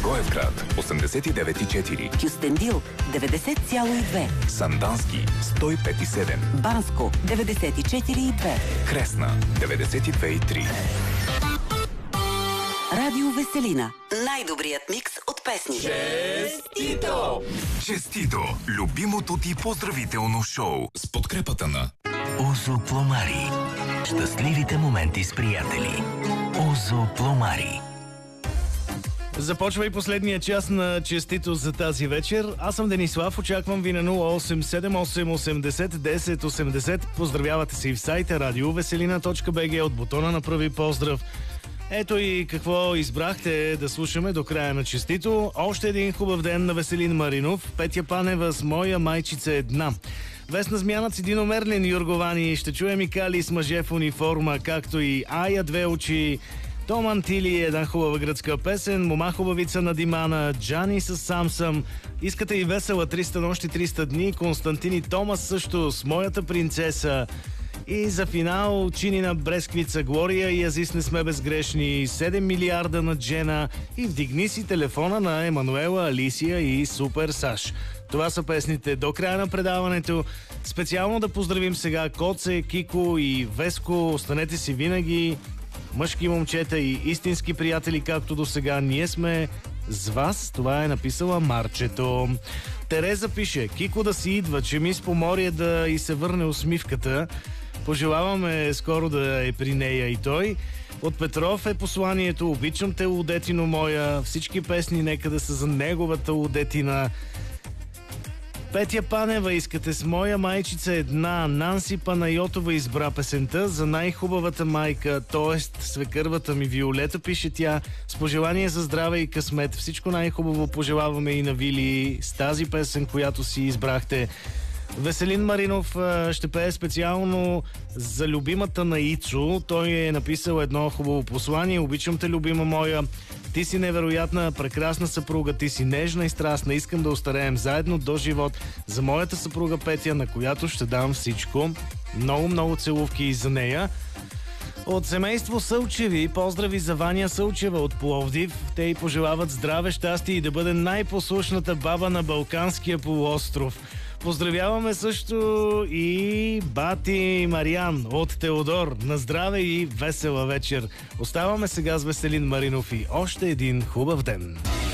Благоевград 89,4, Кюстендил 90,2, Сандански 105,7, Банско 94,2, Кресна 92,3. Радио Веселина. Най-добрият микс от песни. Честито! Честито! Любимото ти поздравително шоу с подкрепата на Озо Пломари. Щастливите моменти с приятели. Озо Пломари. Започва и последния час на Честито за тази вечер. Аз съм Денислав, очаквам ви на 087-880-1080. Поздравявате се и в сайта radioveselina.bg от бутона на прави поздрав. Ето и какво избрахте да слушаме до края на Честито. Още един хубав ден на Веселин Маринов, Петя Панева с Моя майчица една. Весна Змянац и Дино Мерлин, Юрговани. Ще чуем и Кали с мъже в униформа, както и Ая две очи, Том Антили, една хубава гръцка песен, Мома хубавица на Димана, Джани с Сам съм. Искате и весела 300 нощи, 300 дни, Константин и Томас също с Моята принцеса. И за финал Чинина Бресквица, Глория и Азис не сме безгрешни, 7 милиарда на Джена и Вдигни си телефона на Емануела, Алисия и Супер Саш. Това са песните до края на предаването. Специално да поздравим сега Коце, Кико и Веско. Останете си винаги мъжки момчета и истински приятели, както до сега. Ние сме с вас. Това е написала Марчето. Тереза пише: Кико да си идва, че ми споморя да и се върне усмивката. Пожелаваме скоро да е при нея и той. От Петров е посланието: обичам те, лудетино моя. Всички песни нека да са за неговата лудетина. Петя Панева, искате с Моя майчица една. Нанси Панайотова избра песента за най-хубавата майка, т.е. свекървата ми Виолета, пише тя. С пожелание за здраве и късмет. Всичко най-хубаво пожелаваме и на Вили с тази песен, която си избрахте. Веселин Маринов ще пее специално за любимата на Ицо. Той е написал едно хубаво послание: обичам те, любима моя. Ти си невероятна, прекрасна съпруга, ти си нежна и страстна. Искам да остареем заедно до живот. За моята съпруга Петя, на която ще дам всичко. Много целувки и за нея. От семейство Сълчеви, поздрави за Ваня Сълчева от Пловдив. Те й пожелават здраве, щастие и да бъде най-послушната баба на Балканския полуостров. Поздравяваме също и бати Мариан от Теодор. На здраве и весела вечер. Оставаме сега с Веселин Маринов и още един хубав ден.